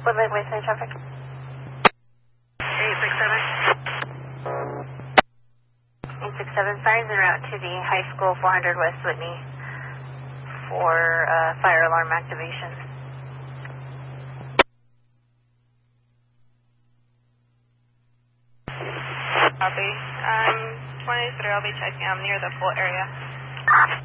Woodland Wayside traffic. 867, sirens en route to the high school, 400 West Whitney for fire alarm activation. Copy. 23, I'll be checking. I'm near the full area.